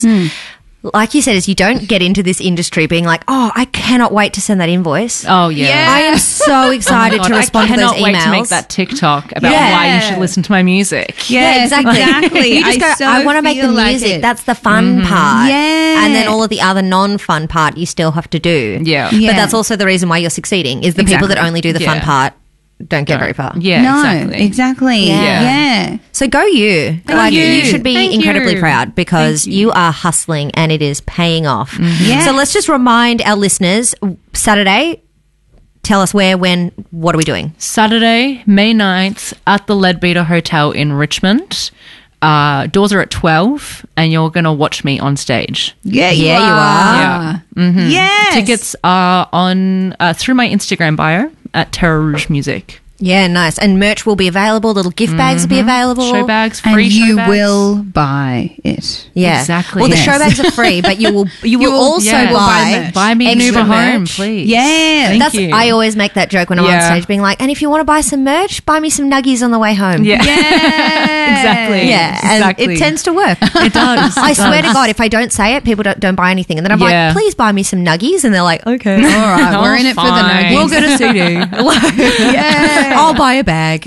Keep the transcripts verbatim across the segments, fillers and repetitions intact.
Mm. Like you said, is you don't get into this industry being like, oh, I cannot wait to send that invoice. Oh, yeah. Yeah. I am so excited Oh my to God, respond I to those cannot wait emails. to make that TikTok about Yeah. why you should listen to my music. Yeah, exactly. exactly. You just go, I so I want to make the feel like music. it. That's the fun part. Yeah. And then all of the other non-fun part you still have to do. Yeah. Yeah. But that's also the reason why you're succeeding is the people Exactly. that only do the fun Yeah. part don't get very far. Yeah, no, exactly. exactly. Yeah. Yeah. So go you. Like, you. you should be Thank incredibly you. proud because Thank you. you. are hustling and it is paying off. Yeah. So let's just remind our listeners, Saturday, tell us where, when, what are we doing? Saturday, May ninth at the Leadbeater Hotel in Richmond. Uh, doors are at twelve and you're going to watch me on stage. Yeah, you Yeah, you are. Yeah. Yeah. Yes. Tickets are on uh, through my Instagram bio at Terra Rouge Music. Yeah, nice. And merch will be available. Little gift bags will be available. Show bags, And free show you bags. will buy it. Yeah, Exactly. Well, the Yes. show bags are free, but you will you will, will- also yeah. will buy buy merch. Buy me an extra Uber home, merch. please. Yeah. Thank That's you. I always make that joke when I'm on Yeah. stage, being like, and if you want to buy some merch, buy me some nuggies on the way home. Yeah. Yeah. Exactly. Yeah, and Exactly. it tends to work. It does. I It swear to does. God, if I don't say it, people don't, don't buy anything. And then I'm Yeah. like, please buy me some nuggies. And they're like, okay. All right, Oh, we're in it for the fine. nuggies. We'll get a C D. Yeah. I'll buy a bag.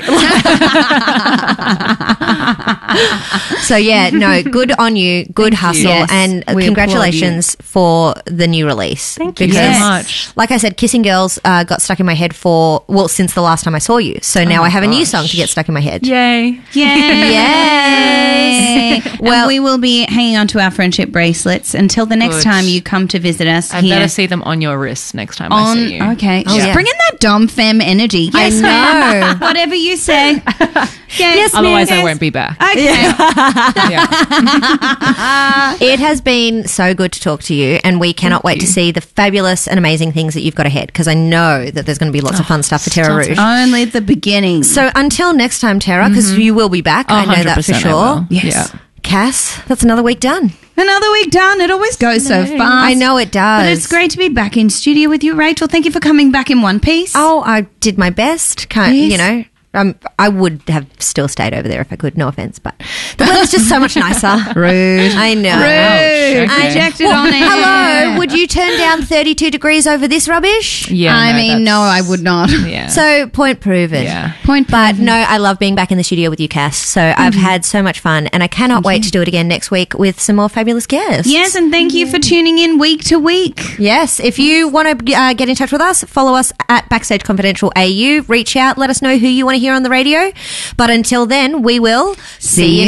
So, yeah, no, good on you. Good hustle. Yes, and uh, we congratulations for the new release. Thank you Because, so much. like I said, Kissing Girls uh, got stuck in my head for, well, since the last time I saw you. So now Oh I have a new gosh. song to get stuck in my head. Yay. Yay. Yes. Well, Well- we will be hanging on to our friendship bracelets until the next Good. time you come to visit us I here. better see them on your wrists next time I on see you. okay, Oh, Just yeah. bring in that dumb femme energy. I Yes, know. ma'am. Whatever you say. Yes, Otherwise, ma'am. I won't be back. Okay. Yeah. It has been so good to talk to you, and we cannot wait to see the fabulous and amazing things that you've got ahead, because I know that there's going to be lots of fun stuff for Terra stop Rouge. Only the beginning. So until next time, Tara, because you will be back, I know that for one hundred percent I sure. will. Yes. Yeah. Cass, that's another week done. Another week done. It always goes so fast. I know it does. But it's great to be back in studio with you, Rachel. Thank you for coming back in one piece. Oh, I did my best. Can't Yes. you know? Um, I would have still stayed over there if I could. No offense, but the weather's just so much nicer. Rude. I know. Rude. okay. Rejected Well, on air. hello. Would you turn down thirty-two degrees over this rubbish? Yeah. I no, mean, no, I that's- would not. Yeah. So point proven. Yeah. Point But proven. no, I love being back in the studio with you, Cass. So I've had so much fun, and I cannot wait to do it again next week with some more fabulous guests. Yes, and thank you for tuning in week to week. Yes. If you want to uh, get in touch with us, follow us at Backstage Confidential A U. Reach out, let us know who you want to hear on the radio. But until then, we will see you